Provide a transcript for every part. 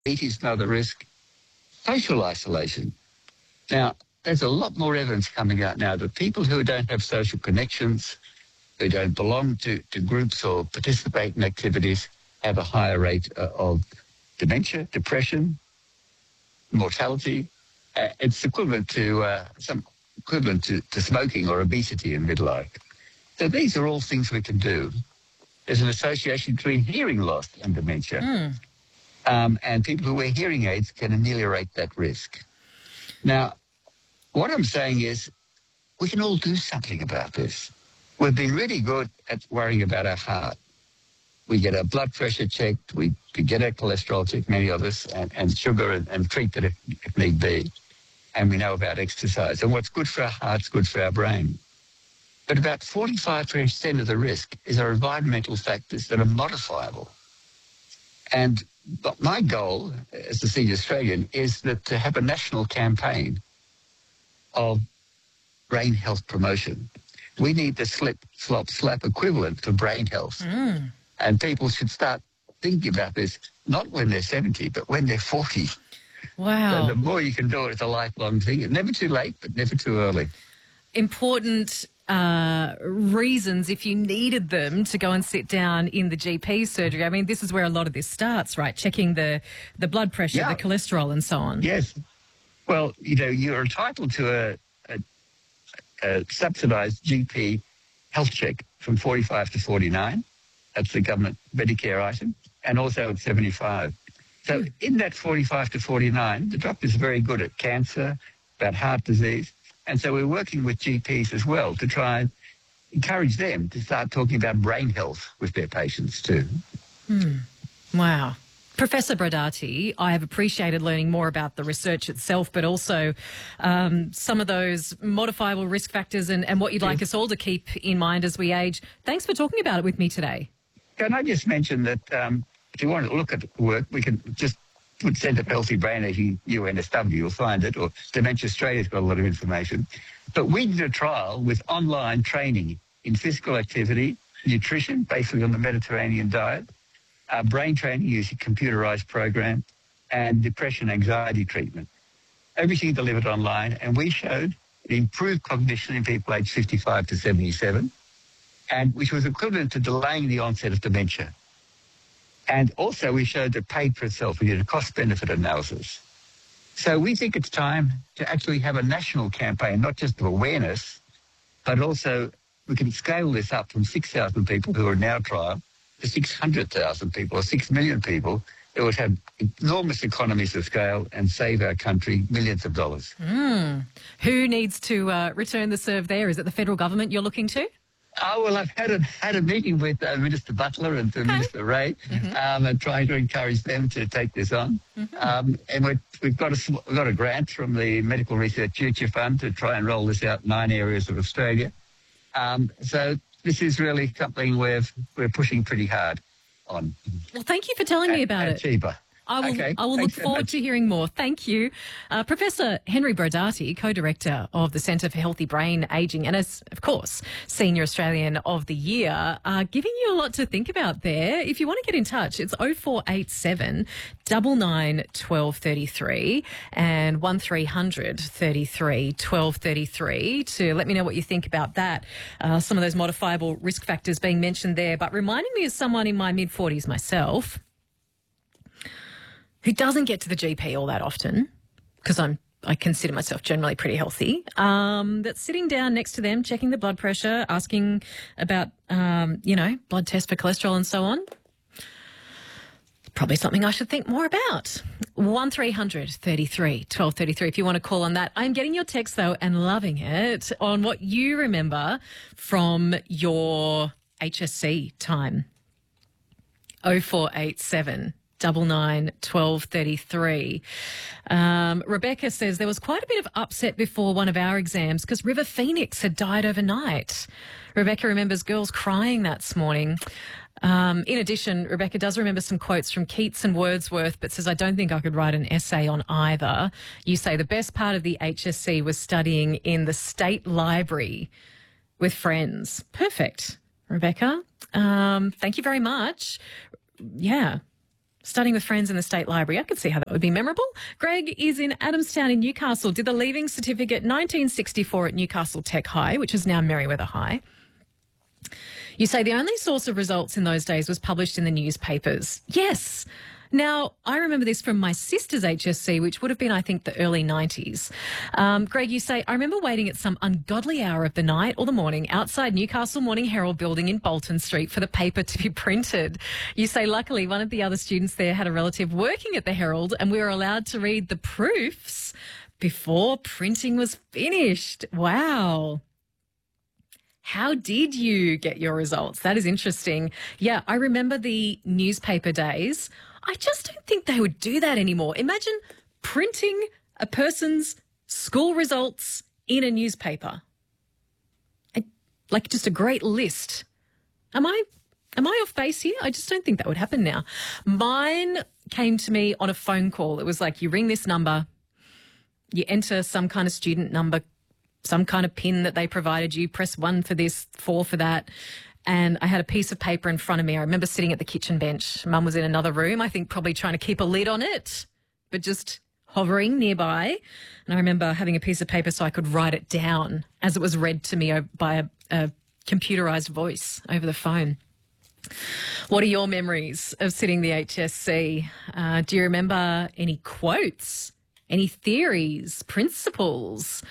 Diabetes, another risk. Social isolation. Now, there's a lot more evidence coming out now that people who don't have social connections, who don't belong to groups or participate in activities, have a higher rate of dementia, depression, mortality. It's equivalent to smoking or obesity in midlife. So these are all things we can do. There's an association between hearing loss and dementia. And people who wear hearing aids can ameliorate that risk. Now, what I'm saying is we can all do something about this. We've been really good at worrying about our heart. We get our blood pressure checked, we could get our cholesterol checked, many of us, and sugar and treat that if need be. And we know about exercise. And what's good for our heart's good for our brain. But about 45% of the risk is our environmental factors that are modifiable. And my goal as a senior Australian is that to have a national campaign of brain health promotion. We need the slip, slop, slap equivalent for brain health. And people should start thinking about this, not when they're 70, but when they're 40. Wow. So the more you can do it, it's a lifelong thing. It's never too late, but never too early. Important reasons, if you needed them, to go and sit down in the GP surgery. I mean, this is where a lot of this starts, right? Checking the blood pressure, the cholesterol and so on. Yes. Well, you're entitled to a subsidised GP health check from 45 to 49. That's the government Medicare item. And also at 75. So in that 45 to 49, the doctors are very good at cancer, about heart disease. And so we're working with GPs as well to try and encourage them to start talking about brain health with their patients too. Wow. Professor Brodati, I have appreciated learning more about the research itself, but also some of those modifiable risk factors and what you'd like us all to keep in mind as we age. Thanks for talking about it with me today. Can I just mention that if you want to look at the work, we can just put Centre for Healthy Brain Aging, UNSW, you'll find it, or Dementia Australia's got a lot of information. But we did a trial with online training in physical activity, nutrition, basically on the Mediterranean diet, brain training using a computerised program, and depression anxiety treatment. Everything delivered online, and we showed improved cognition in people aged 55 to 77, and which was equivalent to delaying the onset of dementia. And also we showed that paid for itself. We did a cost-benefit analysis. So we think it's time to actually have a national campaign, not just of awareness, but also we can scale this up from 6,000 people who are in our trial to 600,000 people or 6 million people. It would have enormous economies of scale and save our country millions of dollars. Who needs to return the serve there? Is it the federal government you're looking to? Oh, well, I've had a meeting with Minister Butler and Minister Ray and trying to encourage them to take this on. And we've got a grant from the Medical Research Future Fund to try and roll this out in 9 areas of Australia. So this is really something we're pushing pretty hard on. Well, thank you for telling me about it. Cheaper. I will look forward to hearing more. Thank you. Professor Henry Brodati, co-director of the Centre for Healthy Brain Aging and, as of course, Senior Australian of the Year, giving you a lot to think about there. If you want to get in touch, it's 0487 99 1233 and 1300 33 1233 to let me know what you think about that. Some of those modifiable risk factors being mentioned there, but reminding me of someone in my mid-40s myself who doesn't get to the GP all that often, because I consider myself generally pretty healthy, that's sitting down next to them, checking the blood pressure, asking about, blood tests for cholesterol and so on. Probably something I should think more about. 1300 33 1233 if you want to call on that. I'm getting your text, though, and loving it on what you remember from your HSC time. 0487 99 1233. Rebecca says there was quite a bit of upset before one of our exams because River Phoenix had died overnight. Rebecca remembers girls crying that morning. In addition, Rebecca does remember some quotes from Keats and Wordsworth, but says, I don't think I could write an essay on either. You say the best part of the HSC was studying in the State Library with friends. Perfect, Rebecca. Thank you very much. Yeah. Studying with friends in the State Library. I could see how that would be memorable. Greg is in Adamstown in Newcastle. Did the Leaving Certificate 1964 at Newcastle Tech High, which is now Merewether High. You say the only source of results in those days was published in the newspapers. Yes. Now, I remember this from my sister's HSC, which would have been, I think, the early 90s. Greg, you say, I remember waiting at some ungodly hour of the night or the morning outside Newcastle Morning Herald building in Bolton Street for the paper to be printed. You say, luckily, one of the other students there had a relative working at the Herald and we were allowed to read the proofs before printing was finished. Wow. How did you get your results? That is interesting. Yeah, I remember the newspaper days. I just don't think they would do that anymore. Imagine printing a person's school results in a newspaper. Like just a great list. Am I off base here? I just don't think that would happen now. Mine came to me on a phone call. It was like you ring this number, you enter some kind of student number, some kind of pin that they provided you, press 1 for this, 4 for that. And I had a piece of paper in front of me. I remember sitting at the kitchen bench. Mum was in another room, I think probably trying to keep a lid on it, but just hovering nearby. And I remember having a piece of paper so I could write it down as it was read to me by a computerised voice over the phone. What are your memories of sitting the HSC? Do you remember any quotes, any theories, principles?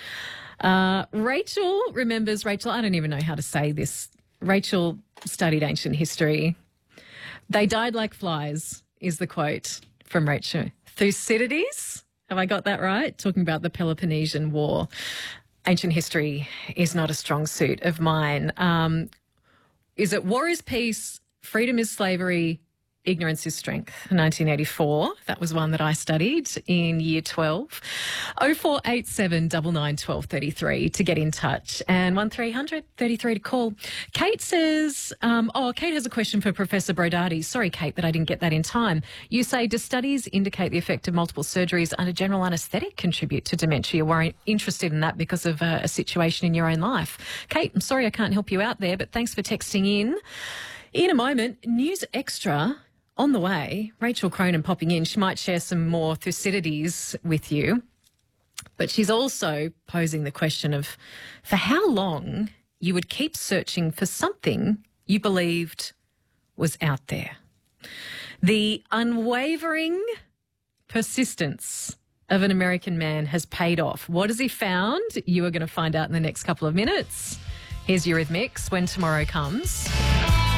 Rachel remembers, I don't even know how to say this. Rachel studied ancient history. They died like flies is the quote from Rachel. Thucydides, have I got that right? Talking about the Peloponnesian War. Ancient history is not a strong suit of mine. Is it war is peace, freedom is slavery, ignorance is strength? 1984. That was one that I studied in year 12. 0487 99 12 33 to get in touch and 1300 33 to call. Kate says, Kate has a question for Professor Brodati. Sorry, Kate, that I didn't get that in time. You say, do studies indicate the effect of multiple surgeries under general anaesthetic contribute to dementia? You were interested in that because of a situation in your own life. Kate, I'm sorry I can't help you out there, but thanks for texting in. In a moment, News Extra on the way. Rachel Cronin popping in. She might share some more Thucydides with you. But she's also posing the question of for how long you would keep searching for something you believed was out there. The unwavering persistence of an American man has paid off. What has he found? You are going to find out in the next couple of minutes. Here's Eurythmics, When Tomorrow Comes.